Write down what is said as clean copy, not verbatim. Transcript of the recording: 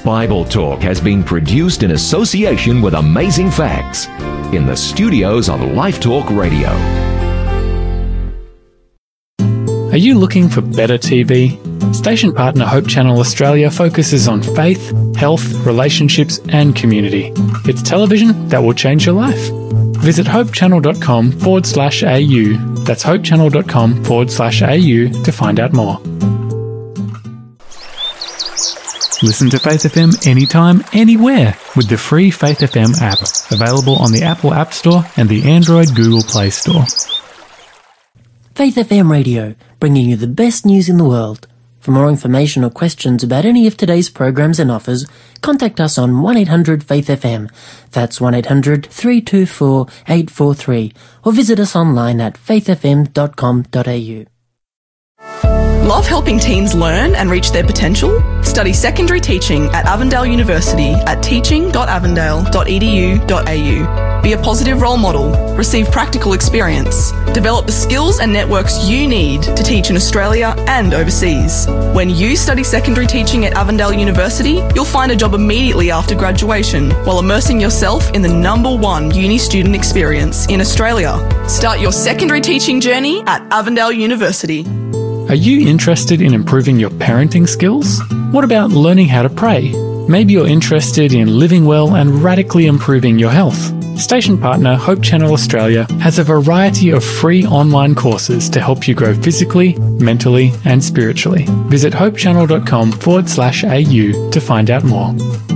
Bible Talk has been produced in association with Amazing Facts in the studios of Life Talk Radio. Are you looking for better TV? Station partner Hope Channel Australia focuses on faith, health, relationships and community. It's television that will change your life. Visit hopechannel.com/au. That's hopechannel.com/au to find out more. Listen to Faith FM anytime, anywhere with the free Faith FM app, available on the Apple App Store and the Android Google Play Store. Faith FM Radio, bringing you the best news in the world. For more information or questions about any of today's programs and offers, contact us on 1-800-FAITH-FM. That's 1-800-324-843. Or visit us online at faithfm.com.au. Love helping teens learn and reach their potential? Study secondary teaching at Avondale University at teaching.avondale.edu.au. Be a positive role model, receive practical experience, develop the skills and networks you need to teach in Australia and overseas. When you study secondary teaching at Avondale University, you'll find a job immediately after graduation while immersing yourself in the #1 uni student experience in Australia. Start your secondary teaching journey at Avondale University. Are you interested in improving your parenting skills? What about learning how to pray? Maybe you're interested in living well and radically improving your health. Station partner Hope Channel Australia has a variety of free online courses to help you grow physically, mentally and spiritually. Visit hopechannel.com/au to find out more.